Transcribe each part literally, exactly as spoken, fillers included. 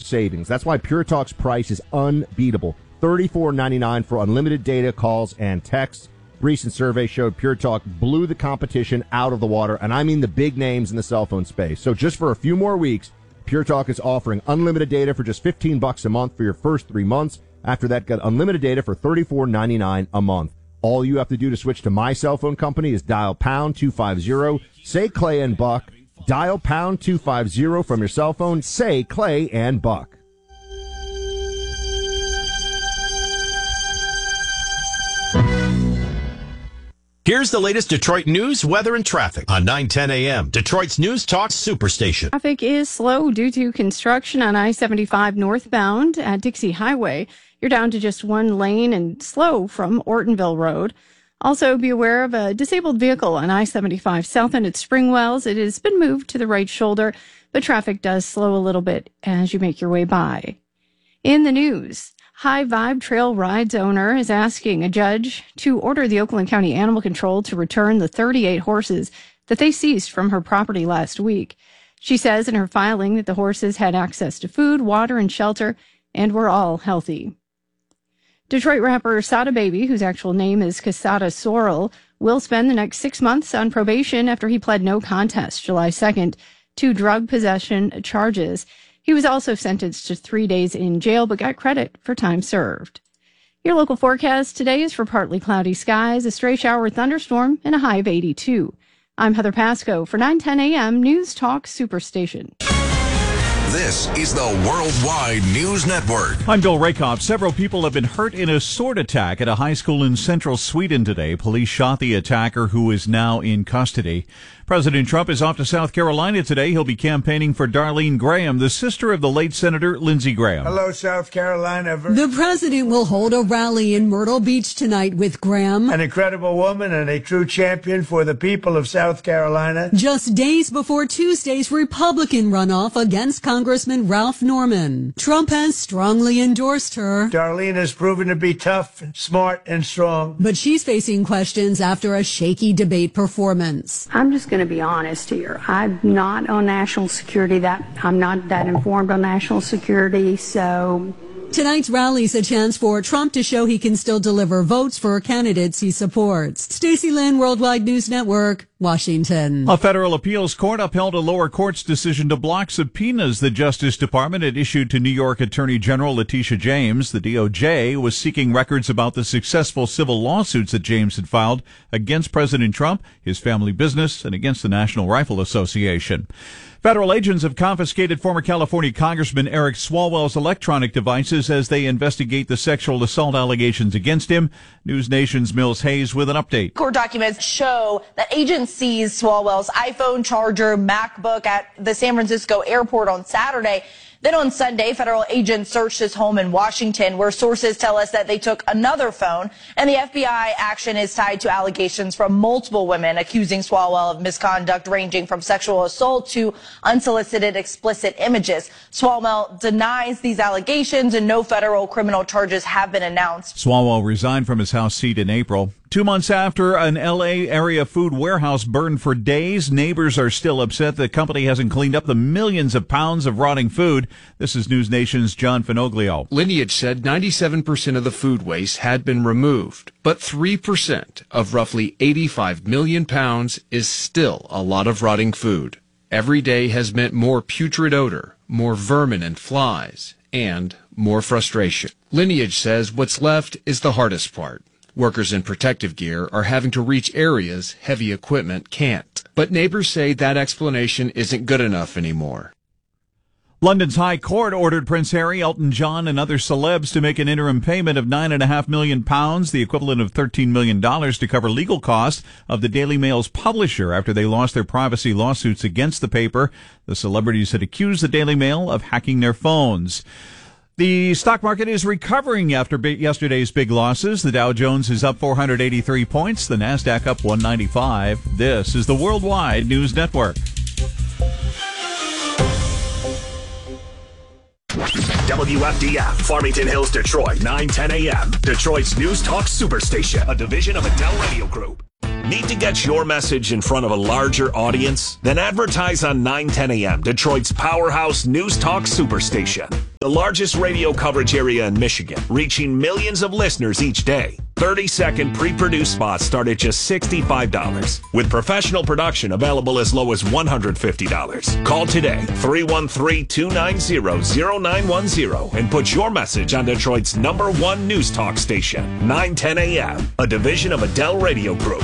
savings. That's why Pure Talk's price is unbeatable. thirty-four ninety-nine for unlimited data, calls, and texts. Recent survey showed Pure Talk blew the competition out of the water, and I mean the big names in the cell phone space. So just for a few more weeks, Pure Talk is offering unlimited data for just fifteen bucks a month for your first three months. After that, get unlimited data for thirty-four ninety-nine a month. All you have to do to switch to my cell phone company is dial pound two fifty, say Clay and Buck. Dial pound two fifty from your cell phone, say Clay and Buck. Here's the latest Detroit news, weather, and traffic on nine ten a.m. Detroit's News Talk Superstation. Traffic is slow due to construction on I seventy-five northbound at Dixie Highway. You're down to just one lane and slow from Ortonville Road. Also, be aware of a disabled vehicle on I seventy-five south end at Springwells. It has been moved to the right shoulder, but traffic does slow a little bit as you make your way by. In the news, High Vibe Trail Rides owner is asking a judge to order the Oakland County Animal Control to return the thirty-eight horses that they seized from her property last week. She says in her filing that the horses had access to food, water, and shelter and were all healthy. Detroit rapper Sada Baby, whose actual name is Quesada Sorrell, will spend the next six months on probation after he pled no contest July second to drug possession charges. He was also sentenced to three days in jail, but got credit for time served. Your local forecast today is for partly cloudy skies, a stray shower thunderstorm, and a high of eighty-two. I'm Heather Pasco for nine ten a.m. News Talk Superstation. This is the Worldwide News Network. I'm Bill Rakoff. Several people have been hurt in a sword attack at a high school in central Sweden today. Police shot the attacker, who is now in custody. President Trump is off to South Carolina today. He'll be campaigning for Darlene Graham, the sister of the late Senator Lindsey Graham. Hello, South Carolina. The president will hold a rally in Myrtle Beach tonight with Graham, an incredible woman and a true champion for the people of South Carolina. Just days before Tuesday's Republican runoff against Congressman Ralph Norman. Trump has strongly endorsed her. Darlene has proven to be tough, smart, and strong. But she's facing questions after a shaky debate performance. I'm just going to be honest here. I'm not on national security. That I'm not that informed on national security, so... Tonight's rally's a chance for Trump to show he can still deliver votes for candidates he supports. Stacey Lynn, Worldwide News Network, Washington. A federal appeals court upheld a lower court's decision to block subpoenas the Justice Department had issued to New York Attorney General Letitia James. The D O J was seeking records about the successful civil lawsuits that James had filed against President Trump, his family business, and against the National Rifle Association. Federal agents have confiscated former California Congressman Eric Swalwell's electronic devices as they investigate the sexual assault allegations against him. News Nation's Mills Hayes with an update. Court documents show that agents seized Swalwell's iPhone, charger, MacBook at the San Francisco airport on Saturday. Then on Sunday, federal agents searched his home in Washington, where sources tell us that they took another phone. And the F B I action is tied to allegations from multiple women accusing Swalwell of misconduct ranging from sexual assault to unsolicited explicit images. Swalwell denies these allegations and no federal criminal charges have been announced. Swalwell resigned from his House seat in April. Two months after an L A area food warehouse burned for days, neighbors are still upset the company hasn't cleaned up the millions of pounds of rotting food. This is News Nation's John Finoglio. Lineage said ninety-seven percent of the food waste had been removed, but three percent of roughly eighty-five million pounds is still a lot of rotting food. Every day has meant more putrid odor, more vermin and flies, and more frustration. Lineage says what's left is the hardest part. Workers in protective gear are having to reach areas heavy equipment can't. But neighbors say that explanation isn't good enough anymore. London's High Court ordered Prince Harry, Elton John, and other celebs to make an interim payment of nine and a half million pounds, the equivalent of thirteen million dollars, to cover legal costs of the Daily Mail's publisher after they lost their privacy lawsuits against the paper. The celebrities had accused the Daily Mail of hacking their phones. The stock market is recovering after yesterday's big losses. The Dow Jones is up four hundred eighty-three points. The Nasdaq up one ninety-five. This is the Worldwide News Network. W F D F, Farmington Hills, Detroit, nine ten a.m. Detroit's News Talk Superstation, a division of Adele Radio Group. Need to get your message in front of a larger audience? Then advertise on nine ten a.m. Detroit's powerhouse News Talk Superstation. The largest radio coverage area in Michigan, reaching millions of listeners each day. thirty-second pre-produced spots start at just sixty-five dollars, with professional production available as low as one hundred fifty dollars. Call today, three one three, two nine zero, zero nine one zero, and put your message on Detroit's number one news talk station, nine ten A M, a division of Adele Radio Group.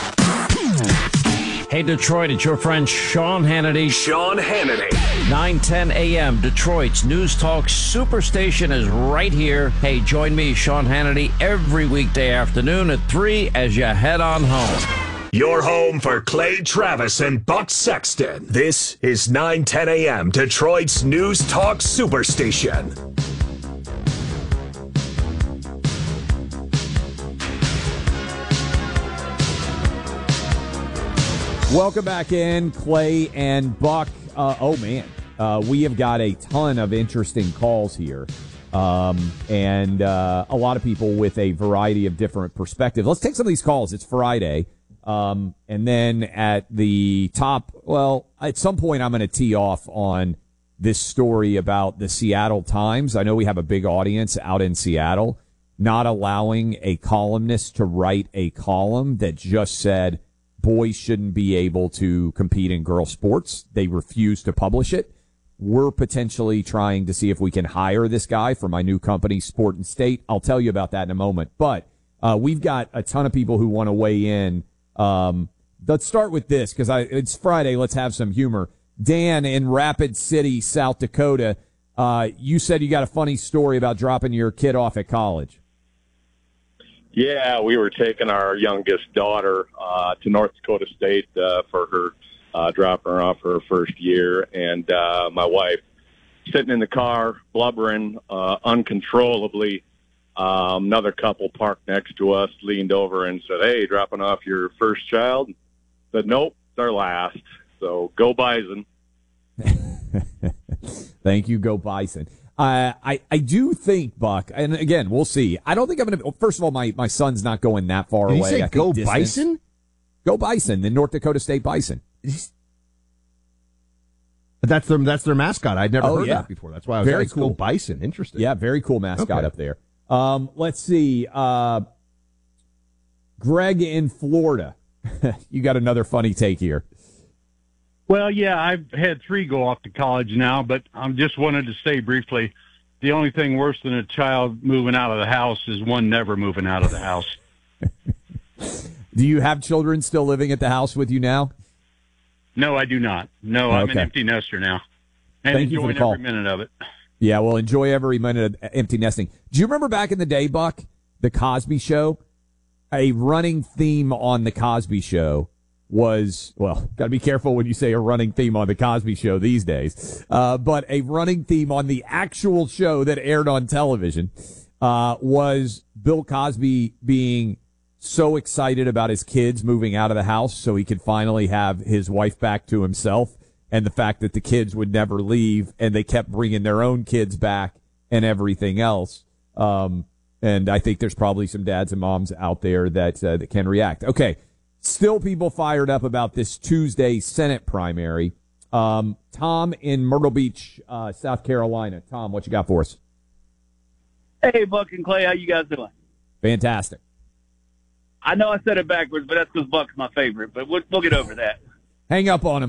Hey, Detroit, it's your friend Sean Hannity. Sean Hannity. nine ten A M, Detroit's News Talk Superstation is right here. Hey, join me, Sean Hannity, every weekday afternoon at three as you head on home. Your home for Clay Travis and Buck Sexton. This is nine ten A M, Detroit's News Talk Superstation. Welcome back in, Clay and Buck. Uh, oh, man, uh, we have got a ton of interesting calls here, um, and uh, a lot of people with a variety of different perspectives. Let's take some of these calls. It's Friday, um, and then at the top, well, at some point I'm going to tee off on this story about the Seattle Times. I know we have a big audience out in Seattle, not allowing a columnist to write a column that just said, boys shouldn't be able to compete in girl sports. They refuse to publish it. We're potentially trying to see if we can hire this guy for my new company, Sport and State. I'll tell you about that in a moment. But uh, we've got a ton of people who want to weigh in. Um, let's start with this because it's Friday. Let's have some humor. Dan in Rapid City, South Dakota, uh, you said you got a funny story about dropping your kid off at college. Yeah, we were taking our youngest daughter uh, to North Dakota State uh, for her uh, dropping her off for her first year, and uh, my wife sitting in the car blubbering uh, uncontrollably. Um, another couple parked next to us leaned over and said, "Hey, dropping off your first child?" Said, "Nope, it's our last." So go Bison. Thank you, go Bison. Uh, I, I do think, Buck, and again, we'll see. I don't think I'm going to, first of all, my, my son's not going that far Did away. Did you say I go distance. Bison? Go Bison, the North Dakota State Bison. But that's their, that's their mascot. I'd never oh, heard yeah. that before. That's why I was very like, cool. Go Bison. Interesting. Yeah, very cool mascot okay. up there. Um, let's see. Uh, Greg in Florida. You got another funny take here. Well, yeah, I've had three go off to college now, but I just wanted to say briefly, the only thing worse than a child moving out of the house is one never moving out of the house. Do you have children still living at the house with you now? No, I do not. No, I'm okay. an empty nester now. And Thank you for the enjoying call. every minute of it. Yeah, well, enjoy every minute of empty nesting. Do you remember back in the day, Buck, the Cosby Show? A running theme on the Cosby Show was, well, got to be careful when you say a running theme on the Cosby Show these days, uh, but a running theme on the actual show that aired on television uh, was Bill Cosby being so excited about his kids moving out of the house so he could finally have his wife back to himself, and the fact that the kids would never leave and they kept bringing their own kids back and everything else. Um, and I think there's probably some dads and moms out there that uh, that can react. Okay. Still people fired up about this Tuesday Senate primary. Um, Tom in Myrtle Beach, uh, South Carolina. Tom, what you got for us? Hey, Buck and Clay, how you guys doing? Fantastic. I know I said it backwards, but that's because Buck's my favorite, but we'll, we'll get over that. Hang up on him.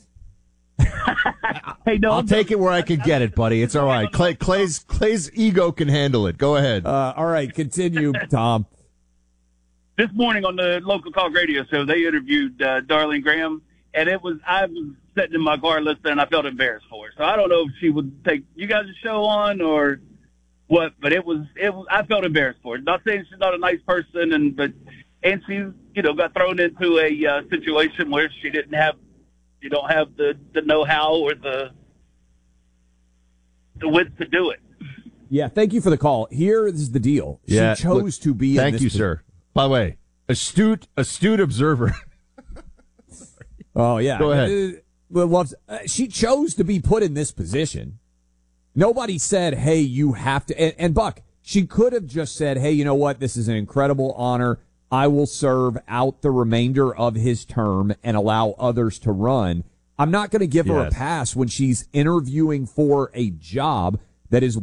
Hey, no, I'll I'm take it where I can get it, buddy. It's all right. Clay, Clay's Clay's ego can handle it. Go ahead. Uh, all right, continue, Tom. This morning on the local talk radio show, they interviewed uh, Darlene Graham, and it was I was sitting in my car listening, and I felt embarrassed for her. So I don't know if she would take you guys' show on or what, but it was it was I felt embarrassed for her. Not saying she's not a nice person, and but and she you know got thrown into a uh, situation where she didn't have you don't have the the know-how or the the wits to do it. Yeah, thank you for the call. Here is the deal. She yeah, chose look, to be. Thank in this you, position. sir. By the way, astute, astute observer. Oh yeah, go ahead. Uh, loves. Uh, she chose to be put in this position. Nobody said, "Hey, you have to." And, and Buck, she could have just said, "Hey, you know what? This is an incredible honor. I will serve out the remainder of his term and allow others to run." I'm not going to give yes. her a pass when she's interviewing for a job. that is